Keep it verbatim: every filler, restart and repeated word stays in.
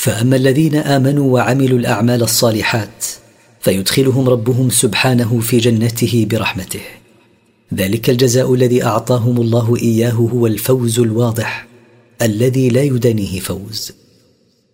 فأما الذين آمنوا وعملوا الأعمال الصالحات فيدخلهم ربهم سبحانه في جنته برحمته. ذلك الجزاء الذي أعطاهم الله إياه هو الفوز الواضح الذي لا يدانيه فوز.